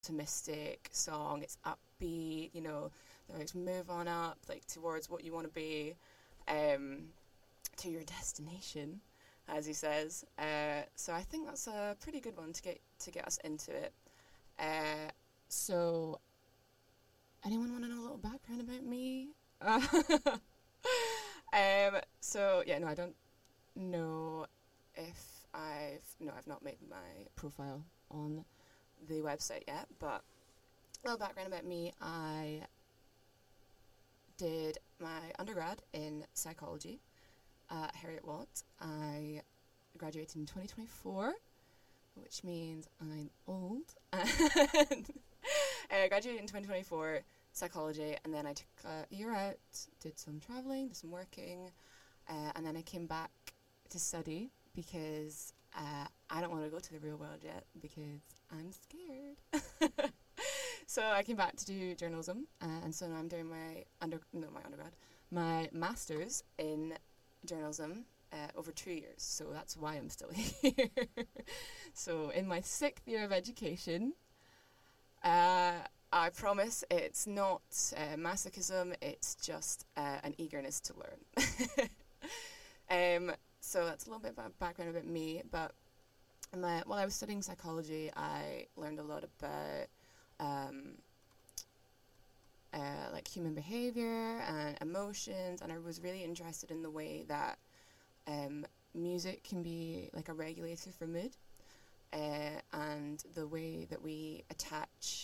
optimistic song. It's upbeat, you know, the lyrics move on up, like, towards what you want to be, to your destination, as he says. So I think that's a pretty good one to get us into it. So, anyone want to know a little background about me? So yeah, no, I don't know if I've not made my profile on the website yet, but a little background about me. I did my undergrad in psychology at Heriot-Watt. I graduated in 2024, which means I'm old. And I graduated in 2024, psychology, and then I took a year out, did some travelling, did some working, and then I came back to study because I don't want to go to the real world yet because I'm scared. So I came back to do journalism, and so now I'm doing my master's in journalism over 2 years. So that's why I'm still here. So in my 6th year of education, I promise it's not masochism, it's just an eagerness to learn. So that's a little bit of background about me, but while I was studying psychology, I learned a lot about like human behavior and emotions, and I was really interested in the way that music can be like a regulator for mood, and the way that we attach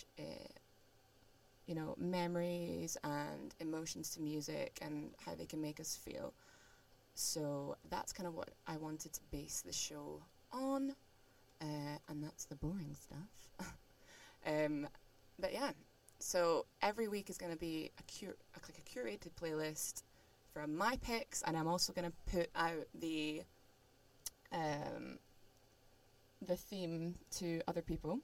memories and emotions to music and how they can make us feel. So that's kind of what I wanted to base the show on, and that's the boring stuff. But yeah, so every week is going to be a curated playlist from my picks, and I'm also going to put out the theme to other people.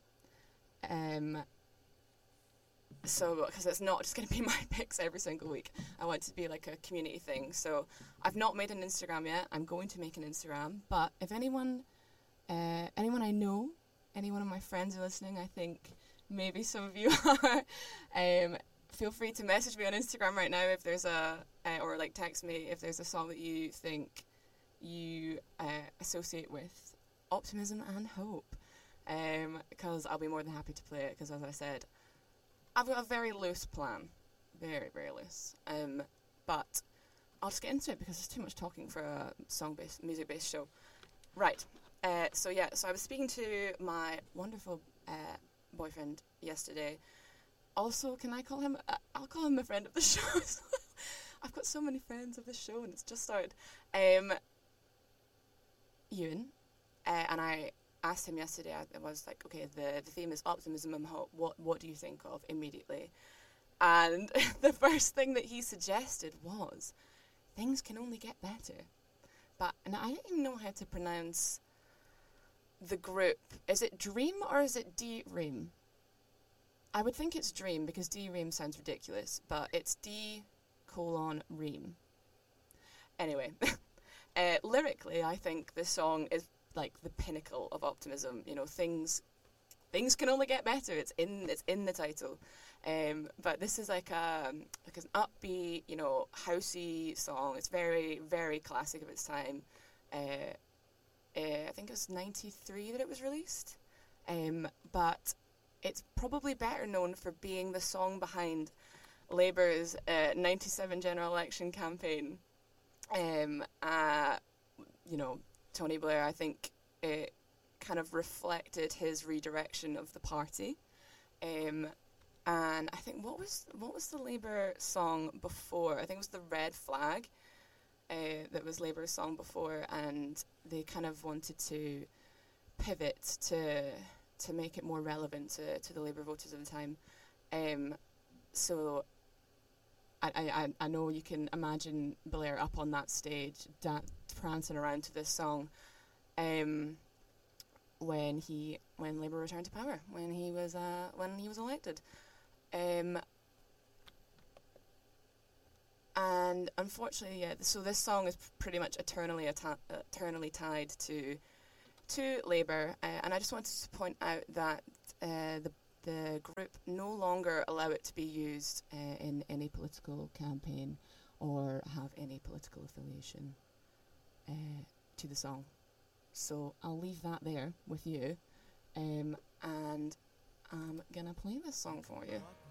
So, because it's not just going to be my picks every single week. I want it to be like a community thing. So, I've not made an Instagram yet. I'm going to make an Instagram. But if anyone I know, any one of my friends are listening, I think maybe some of you are, feel free to message me on Instagram right now if there's or like text me if there's a song that you think you associate with optimism and hope. Because I'll be more than happy to play it, because as I said, I've got a very loose plan. Very, very loose. But I'll just get into it because there's too much talking for a music-based show. Right. So I was speaking to my wonderful boyfriend yesterday. Also, can I call him? I'll call him a friend of the show. I've got so many friends of the show and it's just started. Ewan. And I asked him yesterday, I was like, okay, the theme is optimism and hope. What do you think of immediately? And the first thing that he suggested was, things can only get better. But and I don't even know how to pronounce the group. Is it Dream or is it D-Ream? I would think it's Dream because D-Ream sounds ridiculous, but it's D:*Ream. Anyway, lyrically, I think this song is like the pinnacle of optimism. You know, things can only get better. It's in the title. But this is like an upbeat, housey song. It's very, very classic of its time. I think it was 93 that it was released. But it's probably better known for being the song behind Labour's 97 general election campaign. Tony Blair, I think it kind of reflected his redirection of the party. And I think what was the Labour song before? I think it was the Red Flag that was Labour's song before, and they kind of wanted to pivot to make it more relevant to the Labour voters of the time. So I know you can imagine Blair up on that stage prancing around to this song when Labour returned to power, when he was elected. And unfortunately, so this song is pretty much eternally tied to Labour, and I just wanted to point out that the the group no longer allow it to be used in any political campaign or have any political affiliation to the song. So I'll leave that there with you, and I'm gonna play this song for you.